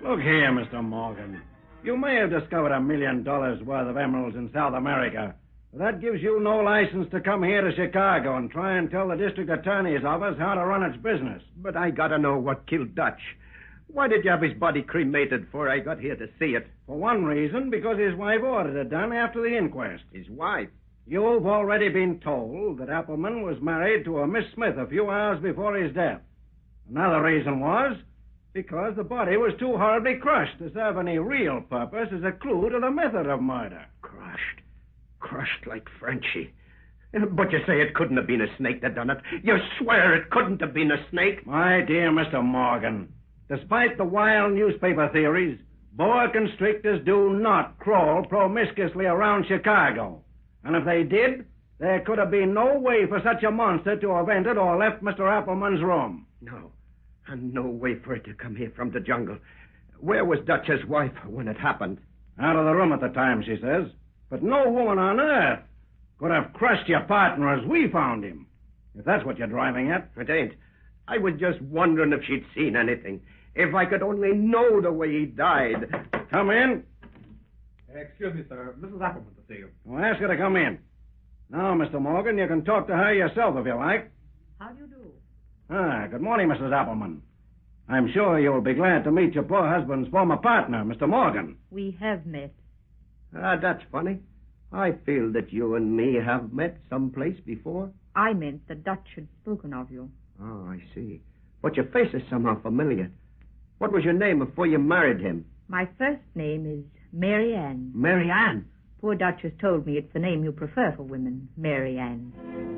Look here, Mr. Morgan. You may have discovered $1 million worth of emeralds in South America. But that gives you no license to come here to Chicago and try and tell the district attorney's office how to run its business. But I gotta know what killed Dutch. Why did you have his body cremated before I got here to see it? For one reason, because his wife ordered it done after the inquest. His wife? You've already been told that Appleman was married to a Miss Smith a few hours before his death. Another reason was because the body was too horribly crushed to serve any real purpose as a clue to the method of murder. Crushed like Frenchy. But you say it couldn't have been a snake that done it. You swear it couldn't have been a snake? My dear Mr. Morgan, despite the wild newspaper theories, boa constrictors do not crawl promiscuously around Chicago. And if they did, there could have been no way for such a monster to have entered or left Mr. Appleman's room. No. And no way for it to come here from the jungle. Where was Dutch's wife when it happened? Out of the room at the time, she says. But no woman on earth could have crushed your partner as we found him. If that's what you're driving at. It ain't. I was just wondering if she'd seen anything. If I could only know the way he died. Come in. Excuse me, sir. Mrs. Appleman to see you. Well, ask her to come in. Now, Mr. Morgan, you can talk to her yourself if you like. How do you do? Good morning, Mrs. Appleman. I'm sure you'll be glad to meet your poor husband's former partner, Mr. Morgan. We have met. That's funny. I feel that you and me have met someplace before. I meant that Dutch had spoken of you. Oh, I see. But your face is somehow familiar. What was your name before you married him? My first name is Mary Ann. Mary Ann? Poor Dutch has told me it's the name you prefer for women, Mary Ann.